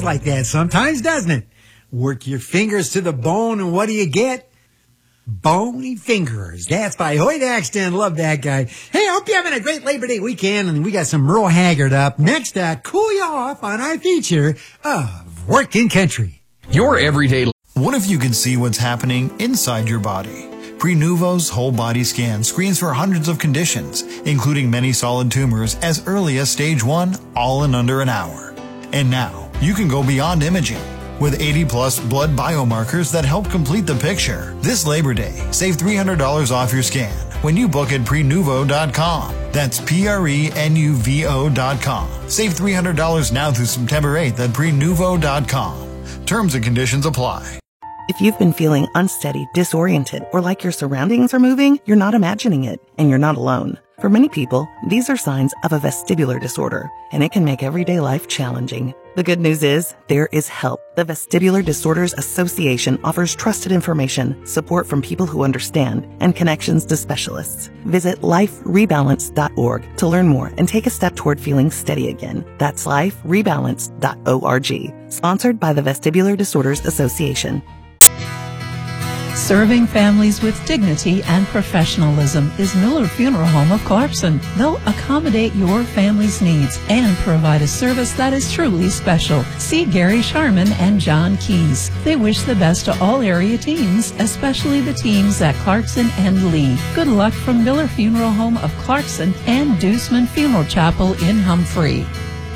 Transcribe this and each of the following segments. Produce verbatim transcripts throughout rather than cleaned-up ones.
like that sometimes, doesn't it? Work your fingers to the bone, and what do you get? Bony Fingers. That's by Hoyt Axton. Love that guy. Hey, I hope you're having a great Labor Day weekend, and we got some Merle Haggard up next to cool you off on our feature of Working Country. Your everyday. What if you could see what's happening inside your body? Prenuvo's whole body scan screens for hundreds of conditions, including many solid tumors as early as stage one, all in under an hour. And now, you can go beyond imaging. With eighty plus blood biomarkers that help complete the picture. This Labor Day, save three hundred dollars off your scan when you book at prenuvo dot com. That's P R E N U V O dot com. Save three hundred dollars now through September eighth at prenuvo dot com. Terms and conditions apply. If you've been feeling unsteady, disoriented, or like your surroundings are moving, you're not imagining it, and you're not alone. For many people, these are signs of a vestibular disorder, and it can make everyday life challenging. The good news is, there is help. The Vestibular Disorders Association offers trusted information, support from people who understand, and connections to specialists. Visit life rebalance dot org to learn more and take a step toward feeling steady again. That's life rebalance dot org. Sponsored by the Vestibular Disorders Association. Serving families with dignity and professionalism is Miller Funeral Home of Clarkson. They'll accommodate your family's needs and provide a service that is truly special. See Gary Sharman and John Keys. They wish the best to all area teams, especially the teams at Clarkson and Lee. Good luck from Miller Funeral Home of Clarkson and Deuceman Funeral Chapel in Humphrey.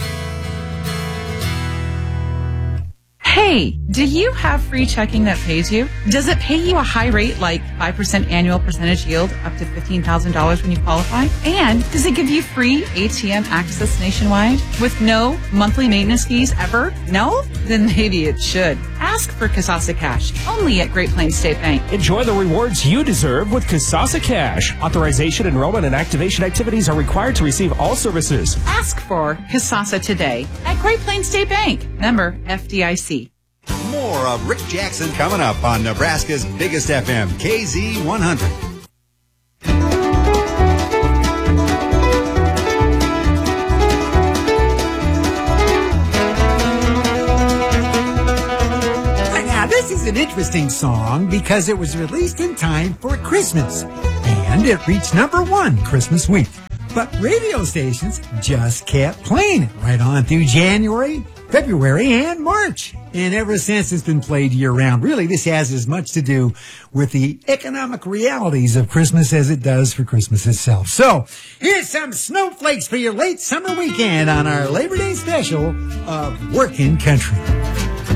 Hey, do you have free checking that pays you? Does it pay you a high rate like five percent annual percentage yield up to fifteen thousand dollars when you qualify? And does it give you free A T M access nationwide with no monthly maintenance fees ever? No? Then maybe it should. Ask for Kasasa Cash, only at Great Plains State Bank. Enjoy the rewards you deserve with Kasasa Cash. Authorization, enrollment, and activation activities are required to receive all services. Ask for Kasasa today at Great Plains State Bank. Member F D I C. More of Rick Jackson coming up on Nebraska's biggest F M, K Z one hundred. Now, this is an interesting song because it was released in time for Christmas, and it reached number one Christmas week. But radio stations just kept playing it right on through January, February, and March. And ever since, it's been played year-round. Really, this has as much to do with the economic realities of Christmas as it does for Christmas itself. So, here's some snowflakes for your late summer weekend on our Labor Day special of Working Country.